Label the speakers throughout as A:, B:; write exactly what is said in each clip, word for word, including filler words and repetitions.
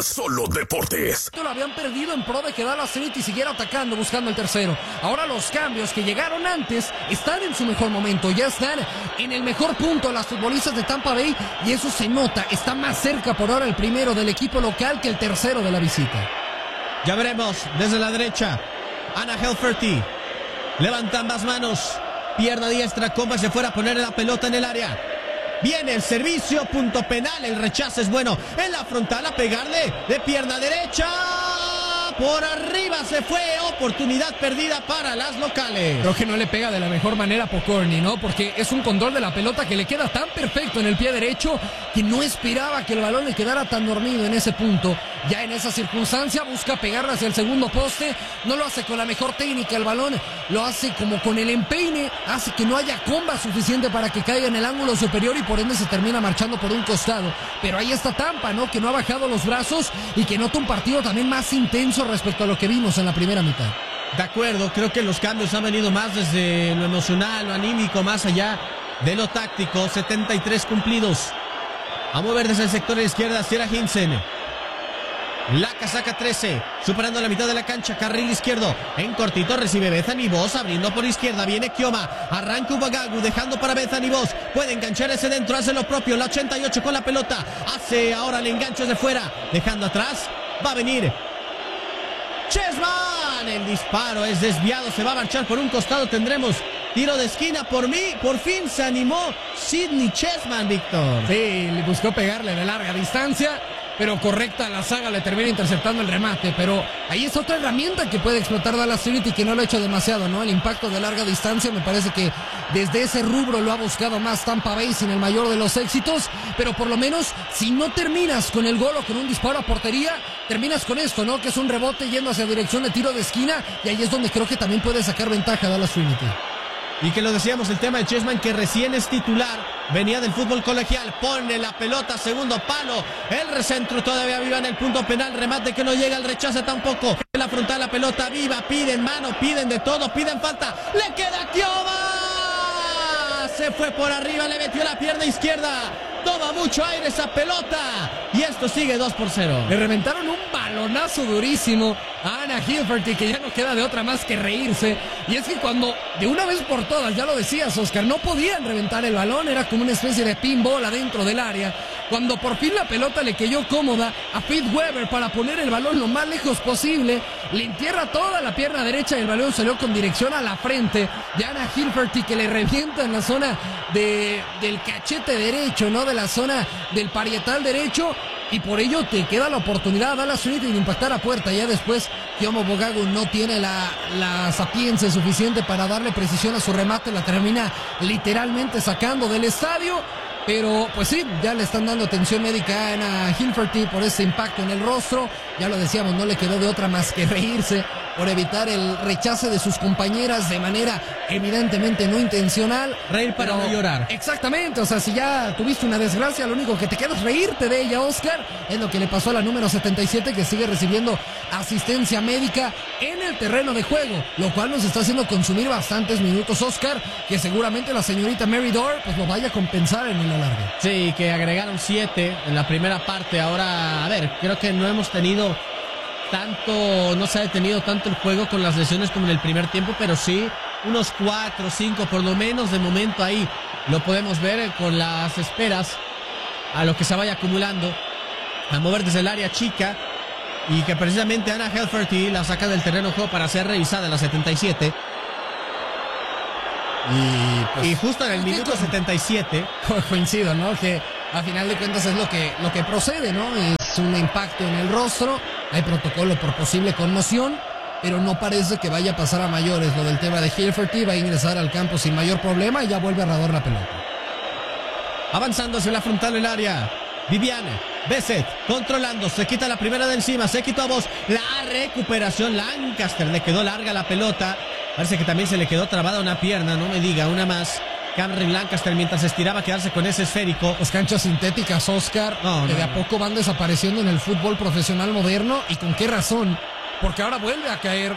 A: Solo Deportes.
B: Lo habían perdido en pro de que Dallas Trinity siguiera atacando, buscando el tercero. Ahora los cambios que llegaron antes están en su mejor momento. Ya están en el mejor punto las futbolistas de Tampa Bay. Y eso se nota. Está más cerca por ahora el primero del equipo local que el tercero de la visita.
C: Ya veremos desde la derecha. Anna Helferty levanta ambas manos. Pierna diestra, como se fuera a poner la pelota en el área. Viene el servicio, punto penal, el rechazo es bueno. En la frontal a pegarle de pierna derecha. Por arriba se fue, oportunidad perdida para las locales.
B: Creo que no le pega de la mejor manera a Pokorny, ¿no? Porque es un control de la pelota que le queda tan perfecto en el pie derecho que no esperaba que el balón le quedara tan dormido en ese punto. Ya en esa circunstancia busca pegarle hacia el segundo poste. No lo hace con la mejor técnica el balón, lo hace como con el empeine. Hace que no haya comba suficiente para que caiga en el ángulo superior y por ende se termina marchando por un costado. Pero ahí está Tampa, ¿no? Que no ha bajado los brazos y que nota un partido también más intenso respecto a lo que vimos en la primera mitad.
C: De acuerdo, creo que los cambios han venido más desde lo emocional, lo anímico, más allá de lo táctico. setenta y tres cumplidos. A mover desde el sector de la izquierda, Sierra Hinsen. La casaca trece, superando la mitad de la cancha, carril izquierdo, en cortito recibe Bethany Voss, abriendo por izquierda, viene Kioma, arranca Ubagagu, dejando para Bethany Voss, puede enganchar ese dentro, hace lo propio, la ochenta y ocho con la pelota, hace ahora el enganche de fuera, dejando atrás, va a venir Chessman, el disparo es desviado, se va a marchar por un costado, tendremos tiro de esquina por mí, por fin se animó Sidney Chessman, Víctor.
B: Sí, le buscó pegarle de larga distancia, pero correcta la saga, le termina interceptando el remate, pero ahí es otra herramienta que puede explotar Dallas Trinity que no lo ha hecho demasiado, ¿no? El impacto de larga distancia, me parece que desde ese rubro lo ha buscado más Tampa Bay sin el mayor de los éxitos, pero por lo menos si no terminas con el gol o con un disparo a portería, terminas con esto, ¿no? Que es un rebote yendo hacia dirección de tiro de esquina y ahí es donde creo que también puede sacar ventaja Dallas Trinity.
C: Y que lo decíamos, el tema de Chessman, que recién es titular, venía del fútbol colegial, pone la pelota, segundo palo, el recentro todavía viva en el punto penal, remate que no llega, el rechazo tampoco, en la frontal la pelota viva, piden mano, piden de todo, piden falta, le queda Kioma, se fue por arriba, le metió la pierna izquierda, toma mucho aire esa pelota, y esto sigue dos por cero.
B: Le reventaron un balonazo durísimo a Anna Hilferty, que ya no queda de otra más que reírse. Y es que cuando de una vez por todas, ya lo decías, Oscar, no podían reventar el balón, era como una especie de pinball adentro del área. Cuando por fin la pelota le cayó cómoda a Pete Weber para poner el balón lo más lejos posible, le entierra toda la pierna derecha y el balón salió con dirección a la frente de Anna Hilferty, que le revienta en la zona de, del cachete derecho, ¿no? De la zona del parietal derecho. Y por ello te queda la oportunidad a Dallas Trinity de impactar a puerta. Ya después Kioma Ubagagu no tiene la, la sapiencia suficiente para darle precisión a su remate. La termina literalmente sacando del estadio. Pero pues sí, ya le están dando atención médica a Anna Hilferty por ese impacto en el rostro. Ya lo decíamos, no le quedó de otra más que reírse por evitar el rechazo de sus compañeras de manera evidentemente no intencional.
C: Reír para
B: pero,
C: no llorar.
B: Exactamente, o sea, si ya tuviste una desgracia, lo único que te queda es reírte de ella, Oscar. Es lo que le pasó a la número setenta y siete, que sigue recibiendo asistencia médica en el terreno de juego, lo cual nos está haciendo consumir bastantes minutos, Oscar, que seguramente la señorita Mary Dore pues lo vaya a compensar en el alargue.
C: Sí, que agregaron siete en la primera parte. Ahora, a ver, creo que no hemos tenido tanto, no se ha detenido tanto el juego con las lesiones como en el primer tiempo, pero sí unos cuatro, cinco por lo menos de momento ahí lo podemos ver con las esperas a lo que se vaya acumulando, a mover desde el área chica, y que precisamente Anna Helferty la saca del terreno de juego para ser revisada en la setenta y siete.
B: Y, pues,
C: y justo en el minuto setenta y siete
B: coincido, ¿no? Que a final de cuentas es lo que, lo que procede, ¿no? Es un impacto en el rostro, hay protocolo por posible conmoción, pero no parece que vaya a pasar a mayores. Lo del tema de Hilferty, va a ingresar al campo sin mayor problema y ya vuelve a rodar la pelota.
C: Avanzando hacia la frontal del área, Viviane Besset controlando, se quita la primera de encima, se quitó a Voss, la recuperación, Lancaster, le quedó larga la pelota, parece que también se le quedó trabada una pierna, no me diga, una más. Cameron Lancaster mientras estiraba quedarse con ese esférico.
B: Las canchas sintéticas, Oscar, no, que no, de a poco van desapareciendo en el fútbol profesional moderno. ¿Y con qué razón? Porque ahora vuelve a caer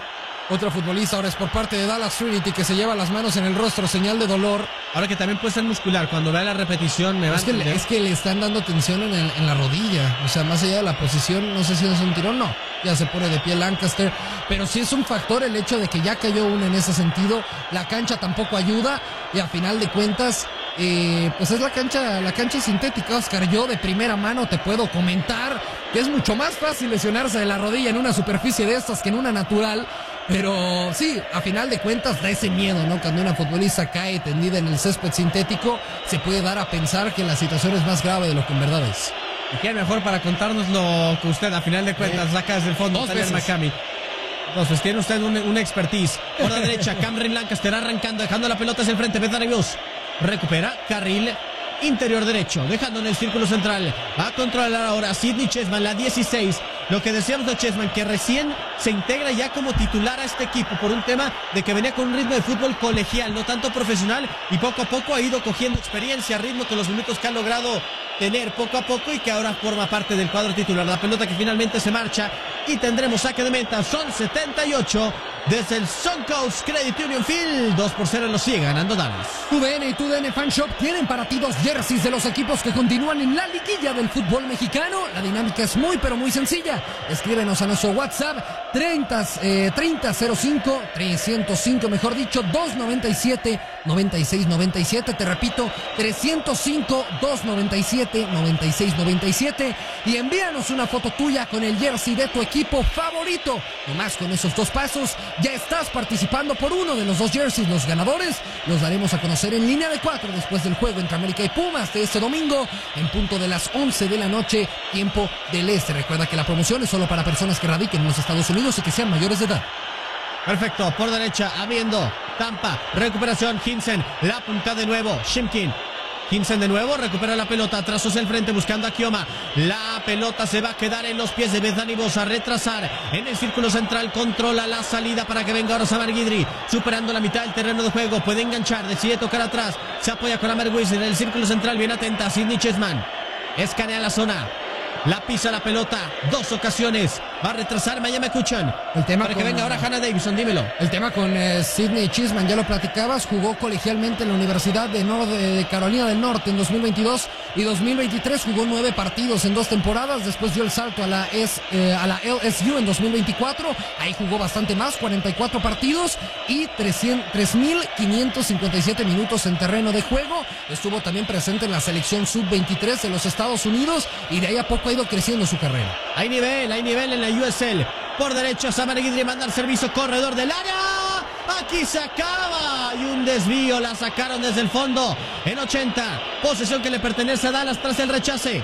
B: Otra futbolista ahora es por parte de Dallas Trinity, que se lleva las manos en el rostro, señal de dolor.
C: Ahora que también puede ser muscular, cuando vea la repetición me va
B: es
C: a
B: que, le, es que le están dando tensión en, el, en la rodilla, o sea, más allá de la posición, no sé si es un tirón, no, ya se pone de pie Lancaster, pero sí es un factor el hecho de que ya cayó uno en ese sentido, la cancha tampoco ayuda, y a final de cuentas, eh, pues es la cancha, la cancha sintética, Oscar. Yo de primera mano te puedo comentar que es mucho más fácil lesionarse de la rodilla en una superficie de estas que en una natural. Pero sí, a final de cuentas da ese miedo, ¿no? Cuando una futbolista cae tendida en el césped sintético, se puede dar a pensar que la situación es más grave de lo que en verdad es.
C: ¿Y quién mejor para contarnos lo que usted, a final de cuentas, saca desde el fondo?
B: Dos veces.
C: Macami. Entonces, tiene usted un, un expertise. Por la derecha, Cameron Lancaster arrancando, dejando la pelota hacia el frente. Bethany Mills recupera, carril interior derecho, dejando en el círculo central. Va a controlar ahora Sydney Chessman, la dieciséis. Lo que decíamos de Chessman, que recién se integra ya como titular a este equipo por un tema de que venía con un ritmo de fútbol colegial, no tanto profesional, y poco a poco ha ido cogiendo experiencia, ritmo con los minutos que ha logrado tener poco a poco y que ahora forma parte del cuadro titular. La pelota que finalmente se marcha y tendremos saque de meta. Son setenta y ocho desde el Suncoast Credit Union Field. dos por cero lo sigue ganando Dallas.
B: Tu D N y Tu D N Fan Shop tienen para ti dos jerseys de los equipos que continúan en la liguilla del fútbol mexicano. La dinámica es muy pero muy sencilla. Escríbenos a nuestro WhatsApp treinta cero cinco trescientos cinco, mejor dicho, doscientos noventa y siete noventa y seis noventa y siete. Te repito, trescientos cinco doscientos noventa y siete noventa y seis noventa y siete, y envíanos una foto tuya con el jersey de tu equipo favorito. Nomás con esos dos pasos ya estás participando por uno de los dos jerseys. Los ganadores los daremos a conocer en línea de cuatro después del juego entre América y Pumas de este domingo en punto de las once de la noche, tiempo del este. Recuerda que la promoción es solo para personas que radiquen en los Estados Unidos y que sean mayores de edad.
C: Perfecto, por derecha, abriendo Tampa, recuperación, Hinsen, la punta de nuevo, Shimkin. Hinsen de nuevo, recupera la pelota, trazos el frente buscando a Kioma. La pelota se va a quedar en los pies de Bethany Mills, a retrasar en el círculo central, controla la salida para que venga ahora Samar Guidry, superando la mitad del terreno de juego, puede enganchar, decide tocar atrás, se apoya con Amer Wisner en el círculo central, bien atenta, Sydney Chessman, escanea la zona. La pisa la pelota, dos ocasiones. Va a retrasar Miami Kuchan. El tema para con, que venga ahora Hannah Davison, dímelo.
B: El tema con eh, Sydney Chessman, ya lo platicabas, jugó colegialmente en la Universidad de, Nor de Carolina del Norte en dos mil veintidós y dos mil veintitrés, jugó nueve partidos en dos temporadas, después dio el salto a la, S, eh, a la L S U en dos mil veinticuatro, ahí jugó bastante más, cuarenta y cuatro partidos y tres mil quinientos cincuenta y siete minutos en terreno de juego. Estuvo también presente en la selección sub veintitrés de los Estados Unidos y de ahí a poco ha ido creciendo su carrera.
C: Hay nivel, hay nivel en la U S L. Por derecha, Samar Guidry manda el servicio, corredor del área. Aquí se acaba. Y un desvío, la sacaron desde el fondo. En ochenta, posesión que le pertenece a Dallas tras el rechace.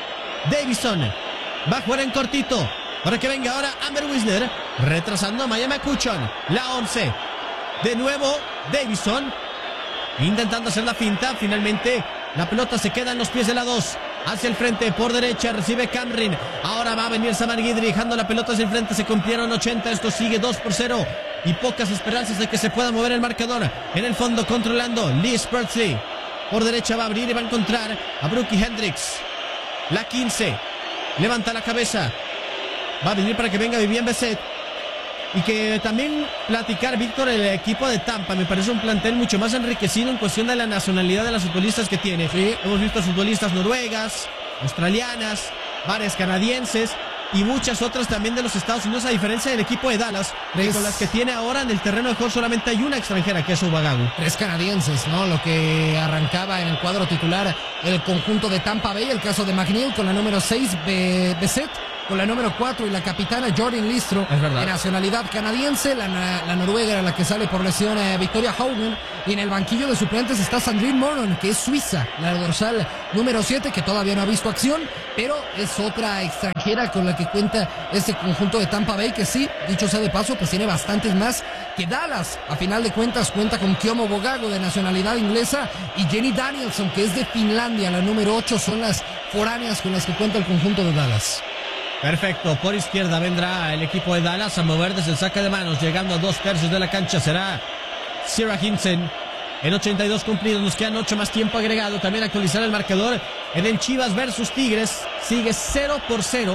C: Davison va a jugar en cortito para que venga ahora Amber Wisner, retrasando a Miami Kuchon. La once, de nuevo Davison, intentando hacer la finta. Finalmente la pelota se queda en los pies de la dos. Hacia el frente, por derecha, recibe Cameron. Ahora va a venir Samar Guidry, dejando la pelota hacia el frente. Se cumplieron ochenta, esto sigue dos por cero. Y pocas esperanzas de que se pueda mover el marcador. En el fondo, controlando Lee Spurtley. Por derecha va a abrir y va a encontrar a Brookie Hendricks. La quince, levanta la cabeza. Va a venir para que venga Vivian Bessette. Y que también platicar, Víctor, el equipo de Tampa me parece un plantel mucho más enriquecido en cuestión de la nacionalidad de las futbolistas que tiene. Sí, hemos visto futbolistas noruegas, australianas, varias canadienses y muchas otras también de los Estados Unidos, a diferencia del equipo de Dallas, es... con las que tiene ahora en el terreno de juego solamente hay una extranjera, que es Ubagagu.
B: Tres canadienses, ¿no? Lo que arrancaba en el cuadro titular el conjunto de Tampa Bay, el caso de McNeil con la número seis, Bessette con la número cuatro y la capitana Jordan Listro, de nacionalidad canadiense. La, la noruega era la que sale por lesión, eh, Victoria Haugen, y en el banquillo de suplentes está Sandrine Moron, que es suiza, la dorsal número siete, que todavía no ha visto acción, pero es otra extranjera con la que cuenta este conjunto de Tampa Bay, que sí, dicho sea de paso, pues tiene bastantes más que Dallas. A final de cuentas cuenta con Kiomo Bogago, de nacionalidad inglesa, y Jenny Danielson, que es de Finlandia, la número ocho. Son las foráneas con las que cuenta el conjunto de Dallas.
C: Perfecto, por izquierda vendrá el equipo de Dallas a mover desde el saque de manos, llegando a dos tercios de la cancha. Será Sierra Hinsen. En ochenta y dos cumplidos, nos quedan ocho más tiempo agregado. También actualizar el marcador en el Chivas versus Tigres. Sigue cero por cero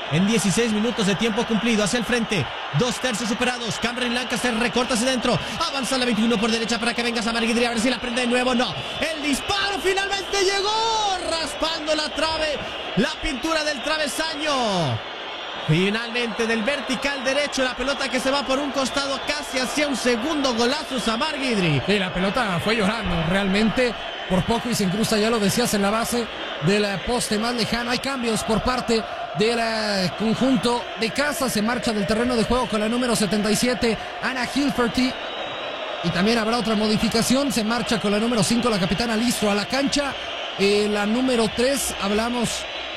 C: en dieciséis minutos de tiempo cumplido. Hacia el frente, dos tercios superados. Cameron Lancaster recorta hacia adentro. Avanza la veintiuno por derecha para que venga Samar Guidry. A ver si la prende de nuevo. No, el disparo finalmente llegó, raspando la trave, la pintura del travesaño. Finalmente del vertical derecho, la pelota que se va por un costado casi hacia un segundo golazo. Samar Guidry.
B: Sí, la pelota fue llorando realmente. Por poco y se incrusta, ya lo decías, en la base del poste más lejano. Hay cambios por parte del conjunto de casa. Se marcha del terreno de juego con la número setenta y siete, Anna Hilferty. Y también habrá otra modificación. Se marcha con la número cinco, la capitana Listro, a la cancha. Eh, la número tres, hablamos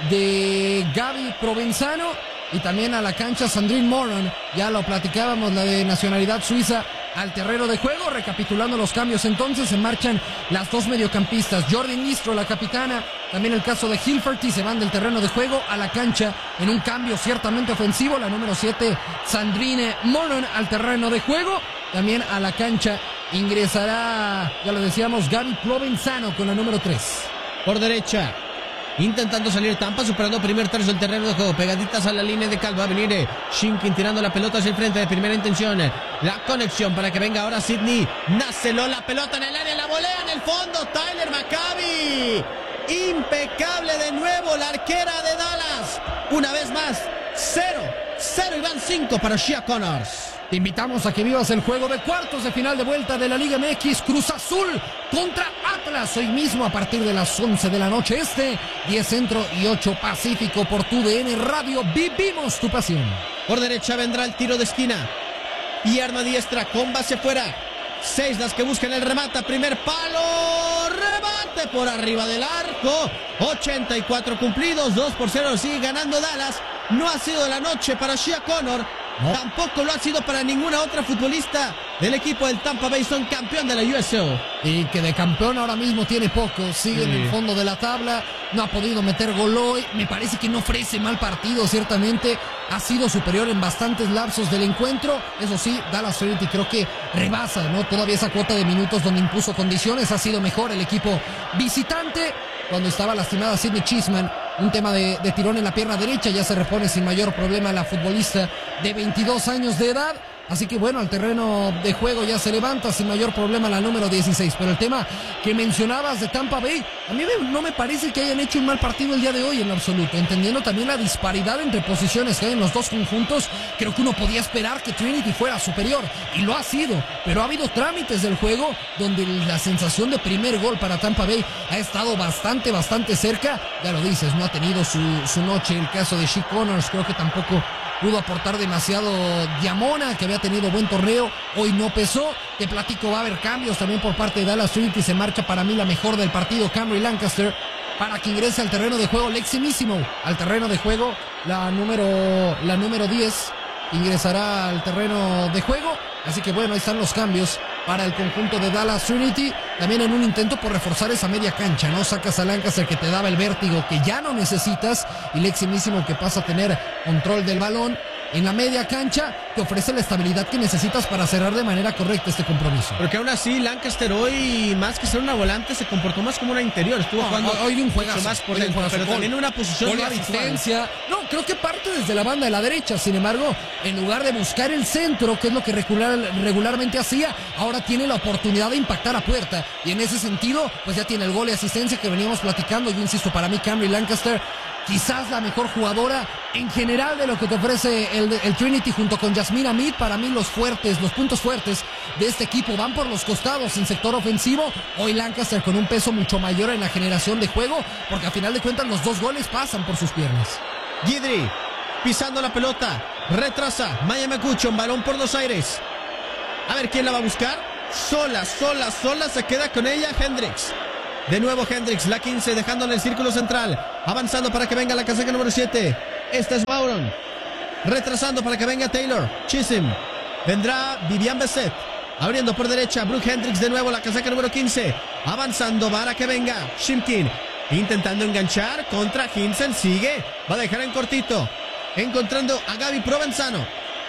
B: de Gaby Provenzano. Y también a la cancha Sandrine Moran. Ya lo platicábamos, la de nacionalidad suiza, al terreno de juego. Recapitulando los cambios entonces, se marchan las dos mediocampistas. Jordan Listro, la capitana, también el caso de Hilferty, se van del terreno de juego a la cancha en un cambio ciertamente ofensivo. La número siete, Sandrine Moran, al terreno de juego. También a la cancha ingresará, ya lo decíamos, Gaby Provenzano con la número tres.
C: Por derecha, intentando salir Tampa, superando primer tercio del terreno de juego, pegaditas a la línea de cal. Va a venir Shinkin tirando la pelota hacia el frente de primera intención. La conexión para que venga ahora Sidney Nacelo. La pelota en el área, la volea en el fondo. Tyler Maccabi. Impecable de nuevo la arquera de Dallas. Una vez más, cero, cero y van cinco para Shia Connors.
B: Te invitamos a que vivas el juego de cuartos de final de vuelta de la Liga M X. Cruz Azul contra Atlas, hoy mismo a partir de las once de la noche este, diez Centro y ocho Pacífico por tu D N Radio. Vivimos tu pasión.
C: Por derecha vendrá el tiro de esquina. Pierna diestra con base fuera. Seis las que buscan el remate. Primer palo. Rebate por arriba del arco. ochenta y cuatro cumplidos. dos por cero. Sigue ganando Dallas. No ha sido la noche para Shia Connor. No. Tampoco lo ha sido para ninguna otra futbolista del equipo del Tampa Bay. Son campeón de la U S L.
B: Y que de campeón ahora mismo tiene poco. Sigue sí. en el fondo de la tabla. No ha podido meter gol hoy. Me parece que no ofrece mal partido, ciertamente. Ha sido superior en bastantes lapsos del encuentro. Eso sí, Dallas Trinity creo que rebasa, ¿no? Todavía esa cuota de minutos donde impuso condiciones. Ha sido mejor el equipo visitante. Cuando estaba lastimada Sidney Chisman, un tema de, de tirón en la pierna derecha, ya se repone sin mayor problema la futbolista de veintidós años de edad. Así que bueno, al terreno de juego ya se levanta sin mayor problema la número dieciséis. Pero el tema que mencionabas de Tampa Bay, a mí me, no me parece que hayan hecho un mal partido el día de hoy en lo absoluto. Entendiendo también la disparidad entre posiciones que hay en los dos conjuntos, creo que uno podía esperar que Trinity fuera superior. Y lo ha sido, pero ha habido trámites del juego donde la sensación de primer gol para Tampa Bay ha estado bastante, bastante cerca. Ya lo dices, no ha tenido su, su noche. El caso de Shea Connors creo que tampoco pudo aportar demasiado. Diamona, que había tenido buen torneo, hoy no pesó. Te platico, va a haber cambios también por parte de Dallas Trinity. Se marcha para mí la mejor del partido, Cameron Lancaster, para que ingrese al terreno de juego Lexi Missimo. Al terreno de juego, la número, la número diez ingresará al terreno de juego. Así que bueno, ahí están los cambios para el conjunto de Dallas Trinity. También en un intento por reforzar esa media cancha, ¿no? Sacas a Lancaster, que te daba el vértigo que ya no necesitas, y Lexi Missimo, que pasa a tener control del balón en la media cancha, te ofrece la estabilidad que necesitas para cerrar de manera correcta este compromiso.
C: Porque aún así Lancaster hoy, más que ser una volante, se comportó más como una interior. Estuvo
B: no,
C: jugando
B: hoy de un juegazo,
C: más por dentro, pero gol, también una posición
B: de asistencia. No, creo que parte desde la banda de la derecha. Sin embargo, en lugar de buscar el centro, que es lo que regular, regularmente hacía, ahora tiene la oportunidad de impactar a puerta. Y en ese sentido, pues ya tiene el gol y asistencia que veníamos platicando. Yo insisto, para mí Cameron Lancaster, quizás la mejor jugadora en general de lo que te ofrece el, el Trinity, junto con Yasmina Mead. Para mí los fuertes, los puntos fuertes de este equipo van por los costados en sector ofensivo. Hoy Lancaster con un peso mucho mayor en la generación de juego, porque a final de cuentas los dos goles pasan por sus piernas.
C: Guidry pisando la pelota, retrasa Maya Macucho, un balón por los aires. A ver quién la va a buscar. Sola, sola, sola se queda con ella Hendricks. De nuevo Hendricks, la quince, dejándole el círculo central. Avanzando para que venga la casaca número siete. Esta es Bauron. Retrasando para que venga Taylor. Chisholm. Vendrá Vivian Besset. Abriendo por derecha, Brooke Hendricks de nuevo, la casaca número quince. Avanzando para que venga Shimkin. Intentando enganchar contra Hinsen. Sigue. Va a dejar en cortito. Encontrando a Gaby Provenzano.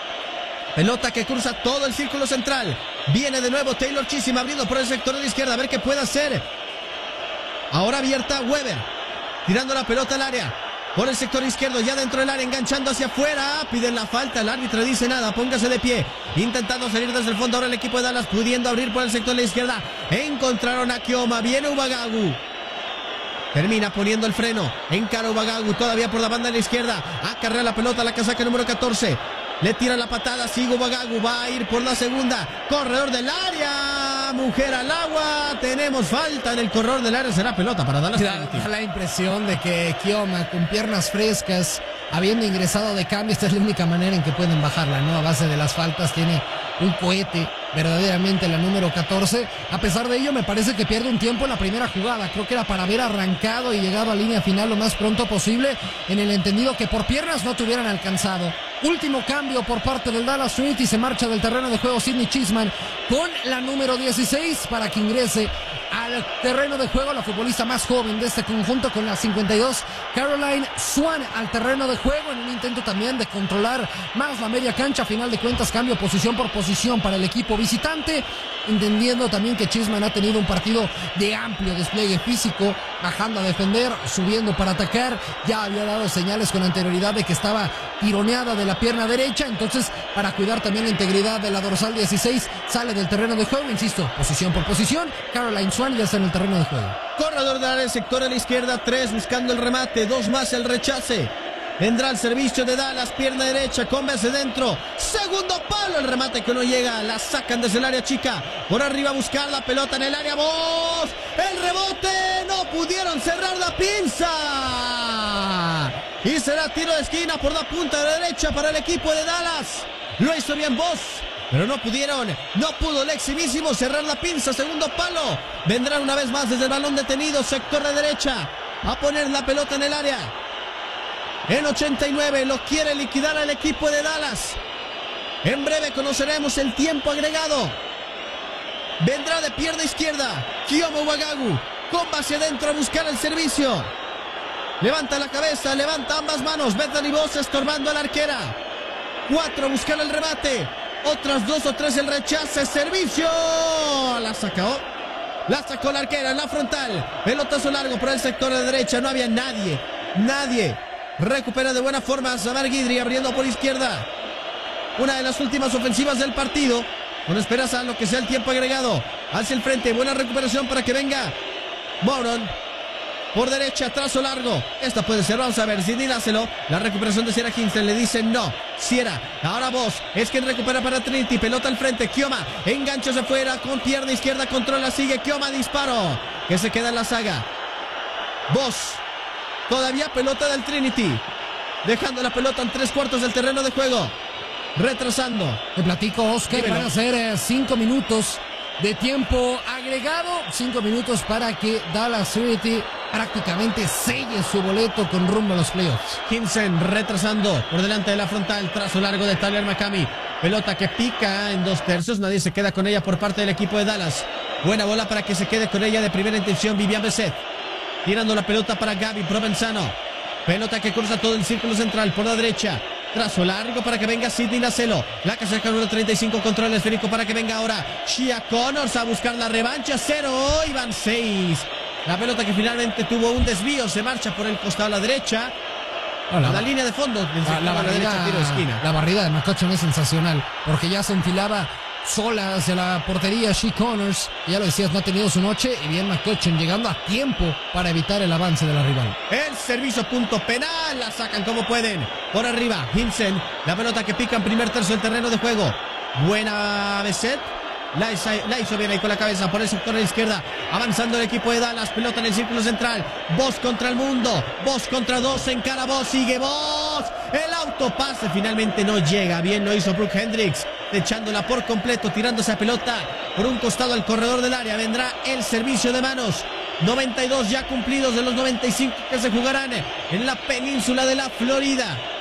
C: Pelota que cruza todo el círculo central. Viene de nuevo Taylor Chisholm abriendo por el sector de la izquierda. A ver qué puede hacer. Ahora abierta Weber. Tirando la pelota al área. Por el sector izquierdo, ya dentro del área, enganchando hacia afuera. Piden la falta, el árbitro dice nada, póngase de pie. Intentando salir desde el fondo ahora el equipo de Dallas, pudiendo abrir por el sector de la izquierda. Encontraron a Kioma, viene Ubagagu. Termina poniendo el freno. Encara Ubagagu, todavía por la banda de la izquierda. Acarrea la pelota a la casaca número catorce. Le tira la patada, sigue Ubagagu, va a ir por la segunda. Corredor del área, mujer al agua. Tenemos falta en el corredor del área, será pelota para Dallas.
B: Da, da la impresión de que Kioma, con piernas frescas, habiendo ingresado de cambio, esta es la única manera en que pueden bajarla, ¿no? A base de las faltas, tiene un cohete verdaderamente la número catorce. A pesar de ello, me parece que pierde un tiempo en la primera jugada. Creo que era para haber arrancado y llegado a línea final lo más pronto posible, en el entendido que por piernas no te hubieran alcanzado. Último cambio por parte del Dallas Trinity. Se marcha del terreno de juego Sidney Chisman con la número dieciséis para que ingrese al terreno de juego la futbolista más joven de este conjunto, con la cincuenta y dos, Caroline Swan, al terreno de juego en un intento también de controlar más la media cancha. A final de cuentas, cambio posición por posición para el equipo visitante, entendiendo también que Chisman ha tenido un partido de amplio despliegue físico, bajando a defender, subiendo para atacar. Ya había dado señales con anterioridad de que estaba tironeada de la pierna derecha, entonces para cuidar también la integridad de la dorsal dieciséis, sale del terreno de juego, insisto, posición por posición. Caroline Swan ya está en el terreno de juego.
C: Corredor del área, sector a la izquierda, tres buscando el remate, dos más el rechace. Vendrá el servicio de Dallas, pierna derecha, come hacia dentro, segundo palo, el remate que no llega, la sacan desde el área chica, por arriba a buscar la pelota en el área, ¡vos! El rebote, no pudieron cerrar la pinza, y será tiro de esquina por la punta derecha para el equipo de Dallas. Lo hizo bien Vos, pero no pudieron, no pudo el exhibísimo cerrar la pinza, segundo palo. Vendrán una vez más desde el balón detenido, sector de derecha, a poner la pelota en el área. En ochenta y nueve lo quiere liquidar al equipo de Dallas. En breve conoceremos el tiempo agregado. Vendrá de pierna izquierda Kioma Ubagagu, comba hacia adentro a buscar el servicio. Levanta la cabeza, levanta ambas manos. Bethany Vos estorbando a la arquera. Cuatro a buscar el remate. Otras dos o tres el rechace. Servicio. La sacó. La sacó la arquera en la frontal. Pelotazo largo por el sector de derecha. No había nadie. Nadie. Recupera de buena forma Samar Guidry abriendo por izquierda. Una de las últimas ofensivas del partido. Con esperanza a lo que sea el tiempo agregado. Hacia el frente. Buena recuperación para que venga Moron. Por derecha, trazo largo. Esta puede ser, vamos a ver, Sidney Lacelo. La recuperación de Sierra Hinton, le dice no. Sierra, ahora Vos, es quien recupera para Trinity. Pelota al frente, Kioma, engancha hacia afuera con pierna izquierda, controla, sigue Kioma, disparo. Que se queda en la saga. Vos, todavía pelota del Trinity. Dejando la pelota en tres cuartos del terreno de juego. Retrasando.
B: Te platico, Oscar, Dímelo. Van a ser eh, cinco minutos de tiempo agregado. Cinco minutos para que Dallas Trinity prácticamente selle su boleto con rumbo a los playoffs.
C: Hinson retrasando por delante de la frontal. Trazo largo de Tyler McCamey. Pelota que pica en dos tercios. Nadie se queda con ella por parte del equipo de Dallas. Buena bola para que se quede con ella de primera intención Vivian Bessette. Tirando la pelota para Gaby Provenzano. Pelota que cruza todo el círculo central por la derecha. Trazo largo para que venga Sidney Lacelo. La casaca número treinta y cinco, controla el esférico para que venga ahora Shia Connors a buscar la revancha. Cero, y van seis. La pelota que finalmente tuvo un desvío, se marcha por el costado a la derecha. A la, la línea de fondo.
B: La, la, barrida, derecha, tiro de esquina. La barrida de McCutcheon es sensacional, porque ya se enfilaba sola hacia la portería Shea Connors. Ya lo decías, no ha tenido su noche. Y bien McCutcheon llegando a tiempo para evitar el avance de la rival.
C: El servicio punto penal. La sacan como pueden. Por arriba, Hinson. La pelota que pica en primer tercio del terreno de juego. Buena Bessette. La hizo, la hizo bien ahí con la cabeza por el sector de la izquierda. Avanzando el equipo de Dallas. Pelota en el círculo central. Vos contra el mundo. Vos contra dos. Encara Vos. Sigue Vos. El autopase finalmente no llega. Bien lo hizo Brooke Hendricks. Echándola por completo. Tirando esa pelota por un costado al corredor del área. Vendrá el servicio de manos. noventa y dos ya cumplidos de los noventa y cinco que se jugarán en la península de la Florida.